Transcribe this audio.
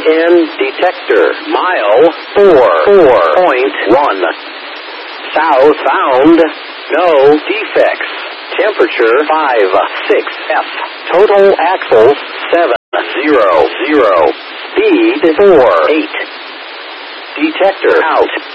EN detector. Mile 4.1. Southbound. No defects. Temperature 5.6 F. Total axles 700. Speed 4.8. Detector out.